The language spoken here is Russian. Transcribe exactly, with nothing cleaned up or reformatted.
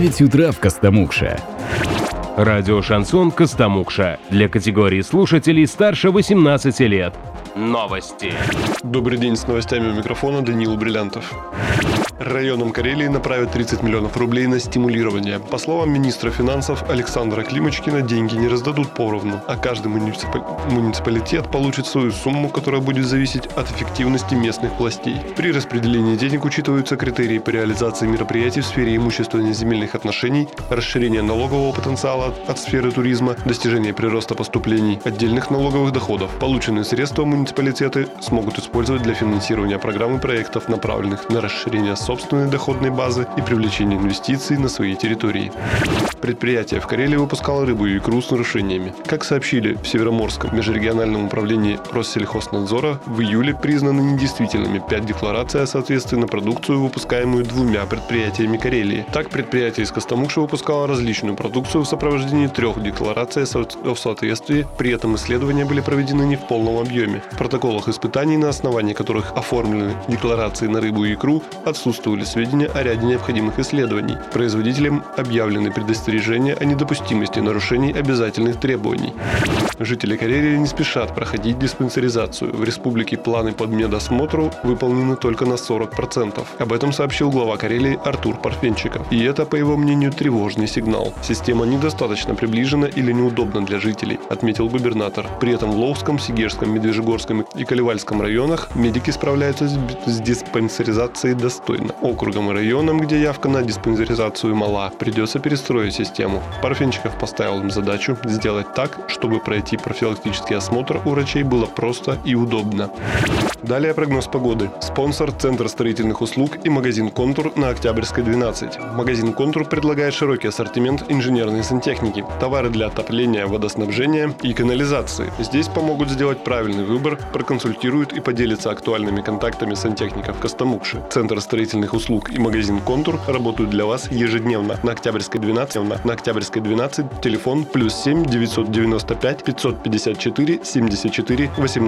девять утра в Костомукше. Радио «Шансон» Костомукша. Для категории слушателей старше восемнадцати лет. Новости. Добрый день, с новостями у микрофона Даниил Бриллянтов. Районам Карелии направят тридцать миллионов рублей на стимулирование. По словам министра финансов Александра Климочкина, деньги не раздадут поровну, а каждый муниципалитет получит свою сумму, которая будет зависеть от эффективности местных властей. При распределении денег учитываются критерии по реализации мероприятий в сфере имущественно-земельных отношений, расширения налогового потенциала от сферы туризма, достижения прироста поступлений отдельных налоговых доходов. Полученные средства муниципалитеты смогут использовать для финансирования программ и проектов, направленных на расширение собственной доходной базы и привлечение инвестиций на своей территории. Предприятие в Карелии выпускало рыбу и икру с нарушениями. Как сообщили в Североморском межрегиональном управлении Россельхознадзора, в июле признаны недействительными пять деклараций о соответствии на продукцию, выпускаемую двумя предприятиями Карелии. Так, предприятие из Костомукши выпускало различную продукцию в сопровождении трех деклараций о соответствии, при этом исследования были проведены не в полном объеме. В протоколах испытаний, на основании которых оформлены декларации на рыбу и икру, отсутствуют сведения о ряде необходимых исследований. Производителям объявлены предостережения о недопустимости нарушений обязательных требований. Жители Карелии не спешат проходить диспансеризацию. В республике планы по медосмотру выполнены только на сорок процентов. Об этом сообщил глава Карелии Артур Парфенчиков. И это, по его мнению, тревожный сигнал. Система недостаточно приближена или неудобна для жителей, отметил губернатор. При этом в Ловском, Сигежском, Медвежьегорском и Калевальском районах медики справляются с диспансеризацией достойно. Округам и районам, где явка на диспансеризацию мала, придется перестроить систему. Парфенчиков поставил им задачу сделать так, чтобы пройти профилактический осмотр у врачей было просто и удобно. Далее прогноз погоды. Спонсор – Центр строительных услуг и магазин «Контур» на Октябрьской, двенадцать. Магазин «Контур» предлагает широкий ассортимент инженерной сантехники, товары для отопления, водоснабжения и канализации. Здесь помогут сделать правильный выбор, проконсультируют и поделятся актуальными контактами сантехников Костомукши. Центр строительных услуг и магазин «Контур» работают для вас ежедневно. На Октябрьской, двенадцать, на Октябрьской, двенадцать, телефон плюс семь девятьсот девяносто пять пятьсот пятьдесят четыре семьдесят четыре восемнадцать.